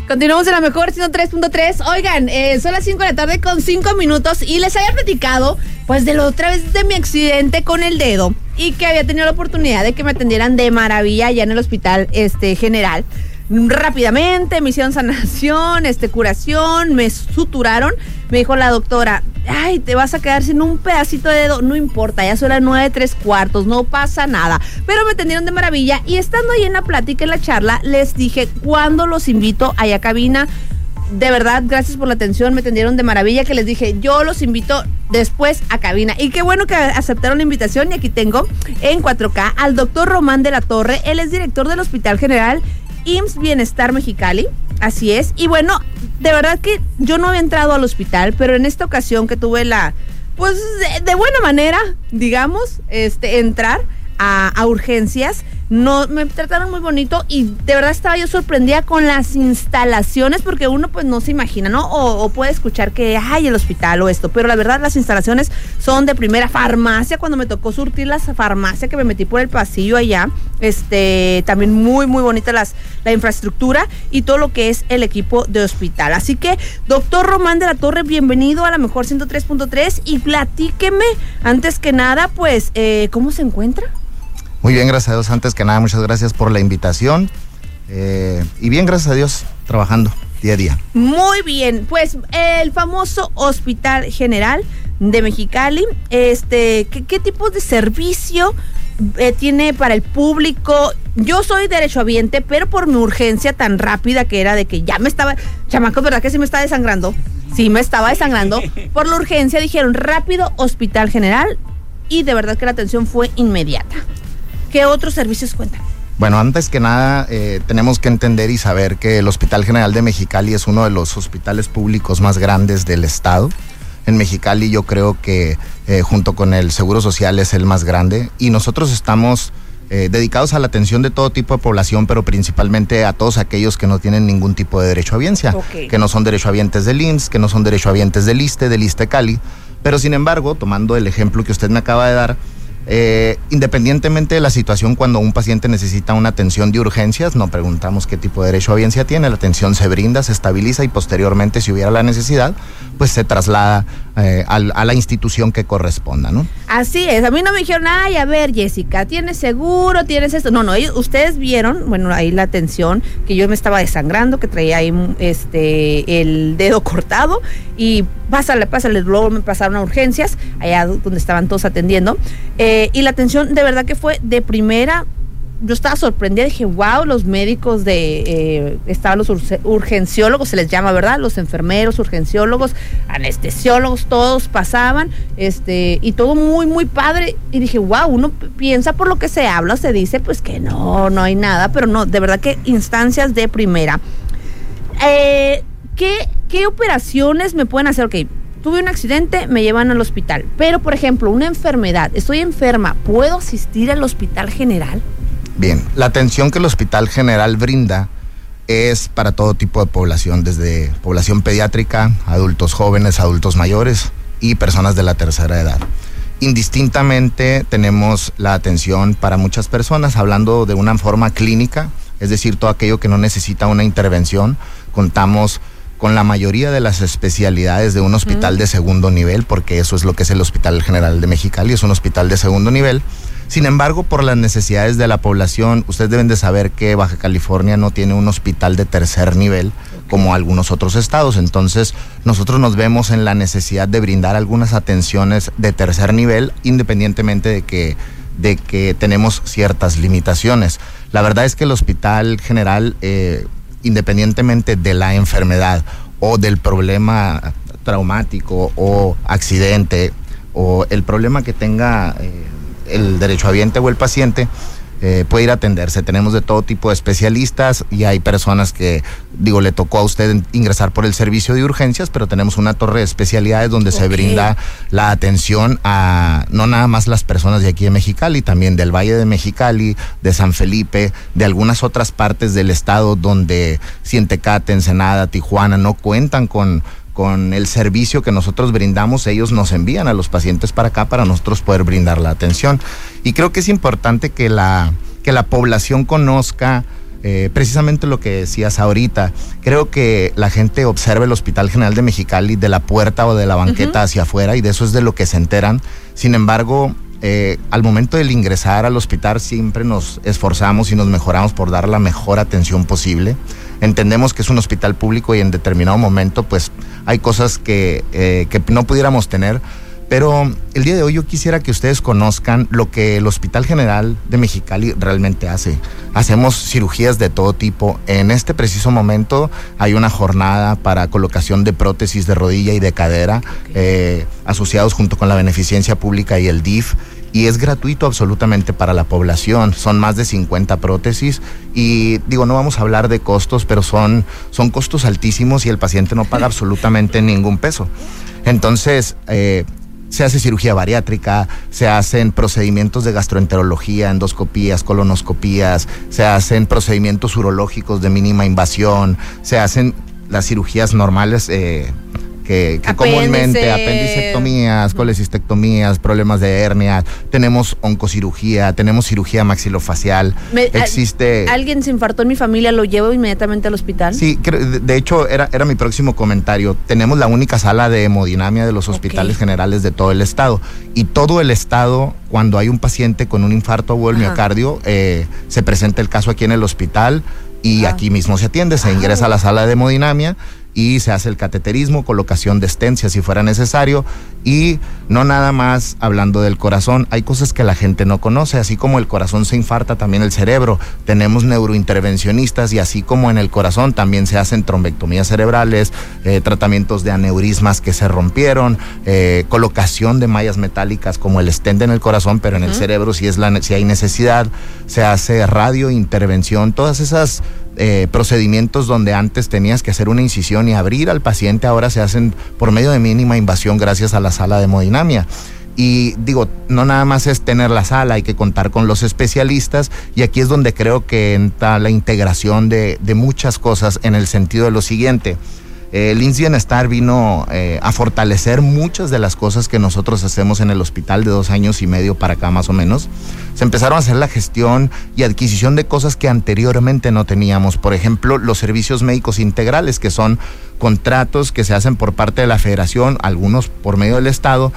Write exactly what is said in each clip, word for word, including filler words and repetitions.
Continuamos en la mejor ciento tres punto tres. Oigan, eh, son las cinco de la tarde con cinco minutos y les había platicado, pues, de la otra vez de mi accidente con el dedo y que había tenido la oportunidad de que me atendieran de maravilla allá en el hospital este, general. Rápidamente me hicieron sanación, este, curación, me suturaron. Me dijo la doctora, ay, te vas a quedar sin un pedacito de dedo. No importa, ya son las nueve tres cuartos, no pasa nada. Pero me atendieron de maravilla y estando ahí en la plática, en la charla, les dije, ¿cuándo los invito allá a cabina? De verdad, gracias por la atención, me atendieron de maravilla, que les dije, yo los invito después a cabina. Y qué bueno que aceptaron la invitación y aquí tengo en cuatro K al doctor Román de la Torre. Él es director del Hospital General I M S S Bienestar Mexicali, así es. Y bueno, de verdad que yo no había entrado al hospital, pero en esta ocasión que tuve la, pues de, de buena manera, digamos, este, entrar a, a urgencias, no, me trataron muy bonito y de verdad estaba yo sorprendida con las instalaciones, porque uno pues no se imagina, ¿no? O, o puede escuchar que hay el hospital o esto, pero la verdad las instalaciones son de primera. Farmacia, cuando me tocó surtir la farmacia, que me metí por el pasillo allá, este, también muy muy bonita las, la infraestructura y todo lo que es el equipo de hospital. Así que, doctor Román de la Torre, bienvenido a la mejor ciento tres punto tres y platíqueme, antes que nada, pues, eh, ¿cómo se encuentra? Muy bien, gracias a Dios. Antes que nada, muchas gracias por la invitación. Eh, y bien, gracias a Dios, trabajando día a día. Muy bien, pues el famoso Hospital General de Mexicali, este, ¿qué, qué tipos de servicio eh, tiene para el público? Yo soy derechohabiente, pero por mi urgencia tan rápida que era de que ya me estaba, chamaco, ¿verdad que sí me está desangrando? Sí, me estaba desangrando. Por la urgencia dijeron, rápido, Hospital General, y de verdad que la atención fue inmediata. ¿Qué otros servicios cuentan? Bueno, antes que nada, eh, tenemos que entender y saber que el Hospital General de Mexicali es uno de los hospitales públicos más grandes del estado. En Mexicali yo creo que eh, junto con el Seguro Social es el más grande y nosotros estamos eh, dedicados a la atención de todo tipo de población, pero principalmente a todos aquellos que no tienen ningún tipo de derechohabiencia, okay. Que no son derechohabientes del I M S S, que no son derechohabientes del ISSSTE, del ISSSTE Cali, pero sin embargo, tomando el ejemplo que usted me acaba de dar, Eh, independientemente de la situación, cuando un paciente necesita una atención de urgencias, no preguntamos qué tipo de derechohabiencia tiene, la atención se brinda, se estabiliza y posteriormente, si hubiera la necesidad, pues se traslada eh, a, a la institución que corresponda, ¿no? Así es, a mí no me dijeron, ay, a ver, Jessica, ¿tienes seguro? ¿Tienes esto? No, no, ellos, ustedes vieron, bueno, ahí la atención, que yo me estaba desangrando, que traía ahí este, el dedo cortado y pásale, pásale, luego me pasaron a urgencias, allá donde estaban todos atendiendo, eh, y la atención de verdad que fue de primera. Yo estaba sorprendida, dije, wow, los médicos de, eh, estaban los urge, urgenciólogos, se les llama, ¿verdad? Los enfermeros, urgenciólogos, anestesiólogos, todos pasaban, este, y todo muy, muy padre. Y dije, wow, uno piensa por lo que se habla, se dice, pues que no, no hay nada, pero no, de verdad que instancias de primera. Eh, ¿qué, qué operaciones me pueden hacer? Ok, tuve un accidente, me llevan al hospital, pero por ejemplo, una enfermedad, estoy enferma, ¿puedo asistir al Hospital General? Bien, la atención que el Hospital General brinda es para todo tipo de población, desde población pediátrica, adultos jóvenes, adultos mayores y personas de la tercera edad. Indistintamente tenemos la atención para muchas personas, hablando de una forma clínica, es decir, todo aquello que no necesita una intervención. Contamos con la mayoría de las especialidades de un hospital mm. de segundo nivel, porque eso es lo que es el Hospital General de Mexicali, es un hospital de segundo nivel. Sin embargo, por las necesidades de la población, ustedes deben de saber que Baja California no tiene un hospital de tercer nivel como algunos otros estados. Entonces, nosotros nos vemos en la necesidad de brindar algunas atenciones de tercer nivel, independientemente de que, de que tenemos ciertas limitaciones. La verdad es que el Hospital General, eh, independientemente de la enfermedad o del problema traumático o accidente o el problema que tenga eh, el derechohabiente o el paciente, eh, puede ir a atenderse. Tenemos de todo tipo de especialistas y hay personas que, digo, le tocó a usted ingresar por el servicio de urgencias, pero tenemos una torre de especialidades donde okay. se brinda la atención a no nada más las personas de aquí de Mexicali, también del Valle de Mexicali, de San Felipe, de algunas otras partes del estado donde Cientecate, Ensenada, Tijuana no cuentan con con el servicio que nosotros brindamos. Ellos nos envían a los pacientes para acá para nosotros poder brindar la atención. Y creo que es importante que la, que la población conozca eh, precisamente lo que decías ahorita, creo que la gente observa el Hospital General de Mexicali de la puerta o de la banqueta uh-huh. hacia afuera, y de eso es de lo que se enteran. Sin embargo, eh, al momento del ingresar al hospital siempre nos esforzamos y nos mejoramos por dar la mejor atención posible. Entendemos que es un hospital público y en determinado momento pues hay cosas que, eh, que no pudiéramos tener. Pero el día de hoy yo quisiera que ustedes conozcan lo que el Hospital General de Mexicali realmente hace. Hacemos cirugías de todo tipo. En este preciso momento hay una jornada para colocación de prótesis de rodilla y de cadera, eh, asociados junto con la Beneficencia Pública y el D I F. Y es gratuito absolutamente para la población. Son más de cincuenta prótesis y digo, no vamos a hablar de costos, pero son, son costos altísimos y el paciente no paga absolutamente ningún peso. Entonces, eh, se hace cirugía bariátrica, se hacen procedimientos de gastroenterología, endoscopías, colonoscopías, se hacen procedimientos urológicos de mínima invasión, se hacen las cirugías normales, eh, que, que comúnmente apendicectomías, colecistectomías, problemas de hernia, tenemos oncocirugía, tenemos cirugía maxilofacial. Me, existe a, ¿Alguien se infartó en mi familia? ¿Lo llevo inmediatamente al hospital? Sí, de hecho era, era mi próximo comentario. Tenemos la única sala de hemodinamia de los hospitales okay. generales de todo el estado, y todo el estado, cuando hay un paciente con un infarto o el Ajá. miocardio, eh, se presenta el caso aquí en el hospital y ah. aquí mismo se atiende, se ingresa a la sala de hemodinamia y se hace el cateterismo, colocación de estencia si fuera necesario. Y no nada más hablando del corazón, hay cosas que la gente no conoce. Así como el corazón se infarta, también el cerebro. Tenemos neurointervencionistas y así como en el corazón también se hacen trombectomías cerebrales, eh, tratamientos de aneurismas que se rompieron, eh, colocación de mallas metálicas como el stent en el corazón, pero en uh-huh. el cerebro si, es la, si hay necesidad. Se hace radiointervención, todas esas Eh, procedimientos donde antes tenías que hacer una incisión y abrir al paciente, ahora se hacen por medio de mínima invasión gracias a la sala de hemodinamia. Y digo, no nada más es tener la sala, hay que contar con los especialistas, y aquí es donde creo que entra la integración de, de muchas cosas en el sentido de lo siguiente. Eh, el I M S S Bienestar vino eh, a fortalecer muchas de las cosas que nosotros hacemos en el hospital de dos años y medio para acá más o menos. Se empezaron a hacer la gestión y adquisición de cosas que anteriormente no teníamos. Por ejemplo, los servicios médicos integrales, que son contratos que se hacen por parte de la federación, algunos por medio del estado,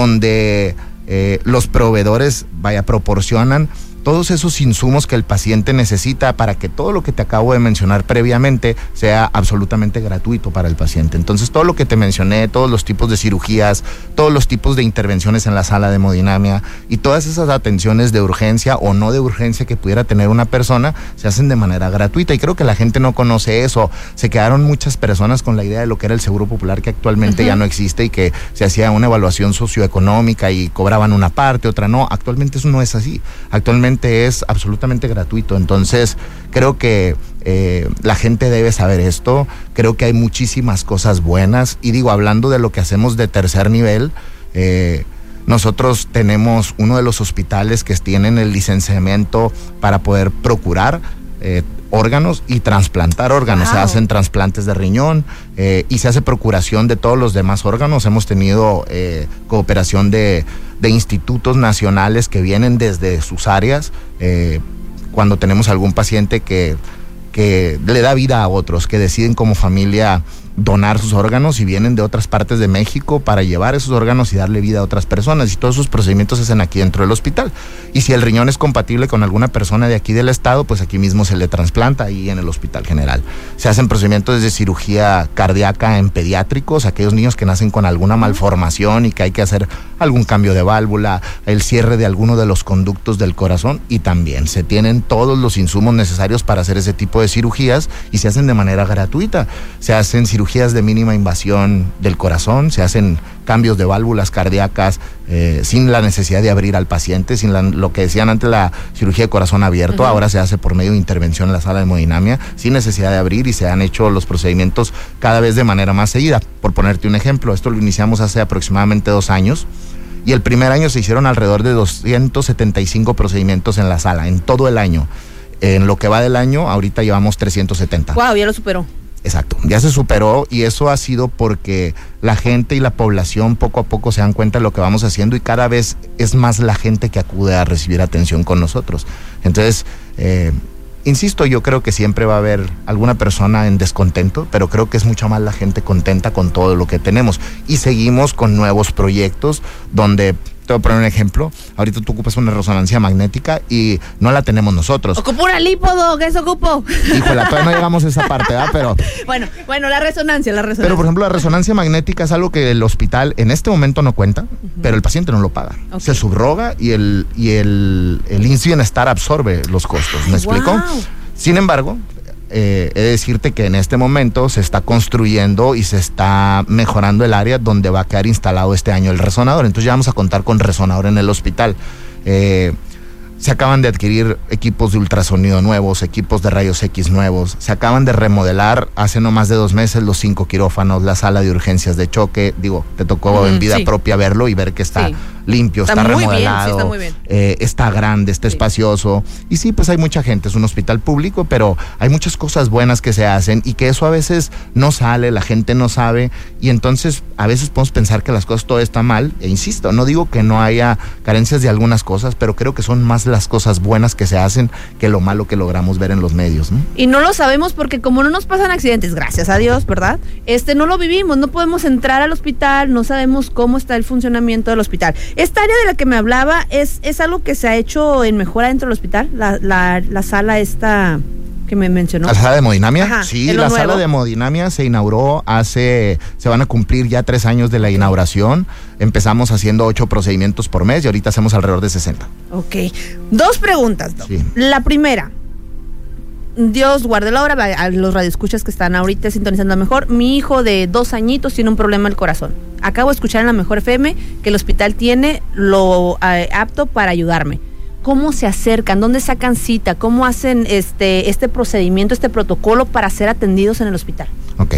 donde eh, los proveedores vaya proporcionan todos esos insumos que el paciente necesita para que todo lo que te acabo de mencionar previamente sea absolutamente gratuito para el paciente. Entonces, todo lo que te mencioné, todos los tipos de cirugías, todos los tipos de intervenciones en la sala de hemodinamia y todas esas atenciones de urgencia o no de urgencia que pudiera tener una persona, se hacen de manera gratuita, y creo que la gente no conoce eso. Se quedaron muchas personas con la idea de lo que era el Seguro Popular, que actualmente uh-huh. ya no existe, y que se hacía una evaluación socioeconómica y cobraban una parte, otra no. Actualmente eso no es así. Actualmente es absolutamente gratuito. Entonces creo que eh, la gente debe saber esto. Creo que hay muchísimas cosas buenas, y digo, hablando de lo que hacemos de tercer nivel, eh, nosotros tenemos uno de los hospitales que tienen el licenciamiento para poder procurar eh, órganos y trasplantar órganos. Wow. Se hacen trasplantes de riñón eh, y se hace procuración de todos los demás órganos. Hemos tenido eh, cooperación de, de institutos nacionales que vienen desde sus áreas eh, cuando tenemos algún paciente que, que le da vida a otros, que deciden como familia donar sus órganos y vienen de otras partes de México para llevar esos órganos y darle vida a otras personas, y todos esos procedimientos se hacen aquí dentro del hospital. Y si el riñón es compatible con alguna persona de aquí del estado, pues aquí mismo se le trasplanta ahí en el Hospital General. Se hacen procedimientos de cirugía cardíaca en pediátricos, aquellos niños que nacen con alguna malformación y que hay que hacer algún cambio de válvula, el cierre de alguno de los conductos del corazón, y también se tienen todos los insumos necesarios para hacer ese tipo de cirugías y se hacen de manera gratuita. Se hacen cirugías de mínima invasión del corazón, se hacen cambios de válvulas cardíacas eh, sin la necesidad de abrir al paciente, sin la, lo que decían antes, la cirugía de corazón abierto. Uh-huh. Ahora se hace por medio de intervención en la sala de hemodinamia, sin necesidad de abrir, y se han hecho los procedimientos cada vez de manera más seguida. Por ponerte un ejemplo, esto lo iniciamos hace aproximadamente dos años, y el primer año se hicieron alrededor de doscientos setenta y cinco procedimientos en la sala, en todo el año. En lo que va del año, ahorita llevamos trescientos setenta. Wow, ya lo superó. Exacto, ya se superó, y eso ha sido porque la gente y la población poco a poco se dan cuenta de lo que vamos haciendo, y cada vez es más la gente que acude a recibir atención con nosotros. Entonces, eh, Insisto, yo creo que siempre va a haber alguna persona en descontento, pero creo que es mucho más la gente contenta con todo lo que tenemos. Y seguimos con nuevos proyectos donde... Te voy a poner un ejemplo. Ahorita tú ocupas una resonancia magnética y no la tenemos nosotros. Ocupo una lipodo, ¿qué se ocupó? Híjole, todavía no llegamos a esa parte, ¿verdad? Pero, bueno, bueno, la resonancia, la resonancia. Pero, por ejemplo, la resonancia magnética es algo que el hospital en este momento no cuenta, uh-huh. pero el paciente no lo paga. Okay. Se subroga y el, y el, el I M S S Bienestar absorbe los costos. ¿Me explico? Wow. Sin embargo... Eh, he de decirte que en este momento se está construyendo y se está mejorando el área donde va a quedar instalado este año el resonador. Entonces ya vamos a contar con resonador en el hospital. Eh, se acaban de adquirir equipos de ultrasonido nuevos, equipos de rayos X nuevos. Se acaban de remodelar hace no más de dos meses los cinco quirófanos, la sala de urgencias de choque. Digo, te tocó mm, en vida sí. propia verlo y ver que está... Sí. limpio, está, está remodelado, bien, sí, está, muy bien. Eh, está grande, está sí. espacioso. Y sí, pues hay mucha gente, es un hospital público, pero hay muchas cosas buenas que se hacen y que eso a veces no sale, la gente no sabe, y entonces a veces podemos pensar que las cosas todo está mal, e insisto, no digo que no haya carencias de algunas cosas, pero creo que son más las cosas buenas que se hacen que lo malo que logramos ver en los medios, ¿no? Y no lo sabemos porque como no nos pasan accidentes, gracias a Dios, ¿verdad? Este, no lo vivimos, no podemos entrar al hospital, no sabemos cómo está el funcionamiento del hospital. Esta área de la que me hablaba es, es algo que se ha hecho en mejora dentro del hospital, la, la, la sala esta que me mencionó. ¿La sala de hemodinamia? Ajá, sí, la nuevo. Sala de hemodinamia se inauguró hace, se van a cumplir ya tres años de la inauguración. Empezamos haciendo ocho procedimientos por mes y ahorita hacemos alrededor de sesenta. Ok. Dos preguntas, Doc. Sí. La primera, Dios guarde la hora, a los radioescuchas que están ahorita sintonizando mejor. Mi hijo de dos añitos tiene un problema del corazón. Acabo de escuchar en la Mejor F M que el hospital tiene lo eh, apto para ayudarme. ¿Cómo se acercan? ¿Dónde sacan cita? ¿Cómo hacen este, este procedimiento, este protocolo para ser atendidos en el hospital? Ok.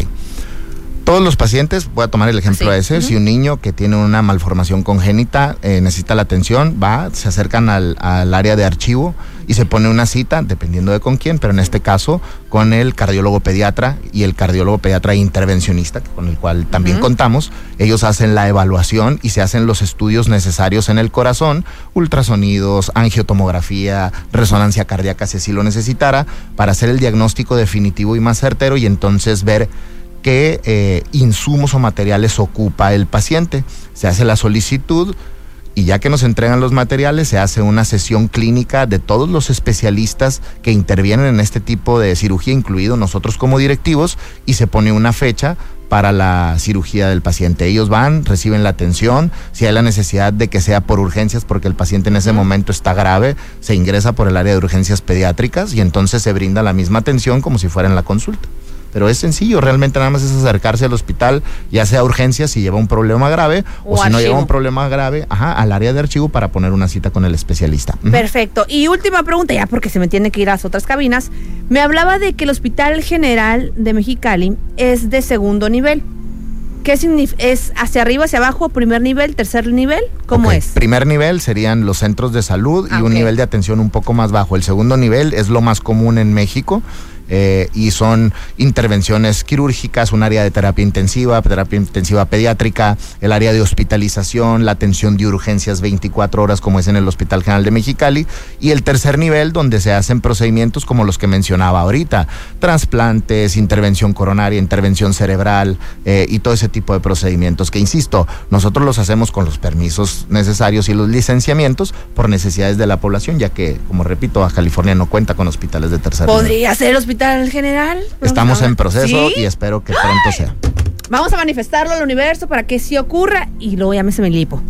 Todos los pacientes, voy a tomar el ejemplo sí. ese, uh-huh. si un niño que tiene una malformación congénita eh, necesita la atención, va, se acercan al, al área de archivo y se pone una cita, dependiendo de con quién, pero en este caso con el cardiólogo pediatra y el cardiólogo pediatra intervencionista, con el cual también uh-huh. contamos. Ellos hacen la evaluación y se hacen los estudios necesarios en el corazón, ultrasonidos, angiotomografía, resonancia cardíaca si así lo necesitara, para hacer el diagnóstico definitivo y más certero y entonces ver qué eh, insumos o materiales ocupa el paciente. Se hace la solicitud y ya que nos entregan los materiales, se hace una sesión clínica de todos los especialistas que intervienen en este tipo de cirugía, incluido nosotros como directivos, y se pone una fecha para la cirugía del paciente. Ellos van, reciben la atención, si hay la necesidad de que sea por urgencias porque el paciente en ese momento está grave, se ingresa por el área de urgencias pediátricas y entonces se brinda la misma atención como si fuera en la consulta. Pero es sencillo, realmente nada más es acercarse al hospital, ya sea urgencias si lleva un problema grave o, o si archivo. no lleva un problema grave, ajá, al área de archivo para poner una cita con el especialista. Perfecto. Y última pregunta, ya porque se me tiene que ir a las otras cabinas. Me hablaba de que el Hospital General de Mexicali es de segundo nivel. ¿Qué significa? ¿Es hacia arriba, hacia abajo, primer nivel, tercer nivel? ¿Cómo okay. es? Primer nivel serían los centros de salud y ah, un okay. nivel de atención un poco más bajo. El segundo nivel es lo más común en México. Eh, y son intervenciones quirúrgicas, un área de terapia intensiva, terapia intensiva pediátrica, el área de hospitalización, la atención de urgencias veinticuatro horas como es en el Hospital General de Mexicali, y el tercer nivel donde se hacen procedimientos como los que mencionaba ahorita, trasplantes, intervención coronaria, intervención cerebral eh, y todo ese tipo de procedimientos que, insisto, nosotros los hacemos con los permisos necesarios y los licenciamientos por necesidades de la población, ya que, como repito, Baja California no cuenta con hospitales de tercer nivel. ¿Podría ser el Hospital General? Estamos en proceso ¿Sí? y espero que pronto ¡Ay! sea. Vamos a manifestarlo al universo para que sí ocurra y luego ya me se me lipo.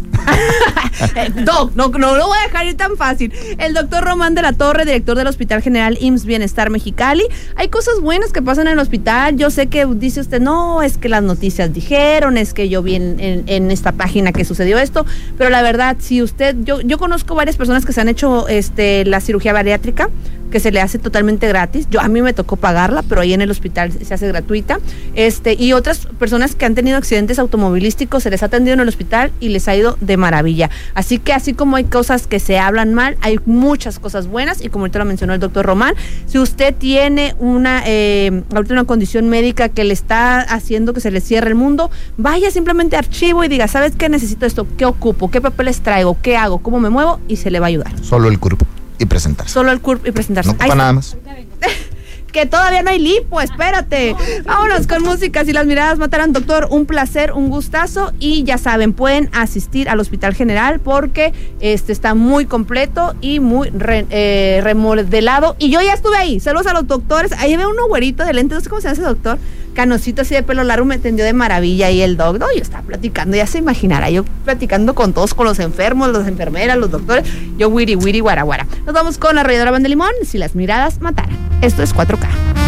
Doc, no, no lo voy a dejar ir tan fácil. El doctor Román de la Torre, director del Hospital General I M S S Bienestar Mexicali. Hay cosas buenas que pasan en el hospital. Yo sé que dice usted, no, es que las noticias dijeron, es que yo vi en, en, en esta página que sucedió esto, pero la verdad, si usted, yo, yo conozco varias personas que se han hecho este, la cirugía bariátrica, que se le hace totalmente gratis. Yo a mí me tocó pagarla, pero ahí en el hospital se hace gratuita. Este, y otras personas que han tenido accidentes automovilísticos se les ha atendido en el hospital y les ha ido de maravilla. Así que así como hay cosas que se hablan mal, hay muchas cosas buenas y como ahorita lo mencionó el doctor Román, si usted tiene una eh, ahorita una condición médica que le está haciendo que se le cierre el mundo, vaya simplemente a archivo y diga, ¿sabes qué? Necesito esto, ¿qué ocupo? ¿Qué papeles traigo? ¿Qué hago? ¿Cómo me muevo? Y se le va a ayudar. Solo el C U R P. y presentarse. Solo el C U R P y presentarse. No ocupa nada más. Que todavía no hay lipo, espérate. Vámonos con música. Si las miradas mataran, doctor, un placer, un gustazo. Y ya saben, pueden asistir al Hospital General porque este está muy completo y muy re, eh, remodelado. Y yo ya estuve ahí. Saludos a los doctores. Ahí veo uno güerito de lentes, no sé cómo se llama ese doctor. Canosito así de pelo largo, me atendió de maravilla. Y el doc, no, yo estaba platicando, ya se imaginará, yo platicando con todos, con los enfermos, las enfermeras, los doctores. Yo wiri wiri guara guara. Nos vamos con la arrolladora Banda Limón. Si las miradas mataran. Esto es cuatro K.